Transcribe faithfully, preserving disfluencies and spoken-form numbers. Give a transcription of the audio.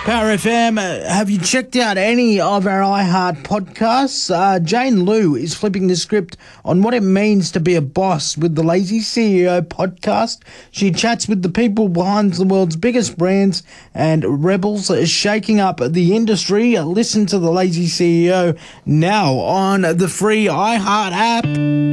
Power F M, uh, have you checked out any of our iHeart podcasts? Uh, Jane Liu is flipping the script on what it means to be a boss with the Lazy C E O podcast. She chats with the people behind the world's biggest brands and rebels shaking up the industry. Listen to the Lazy C E O now on the free iHeart app.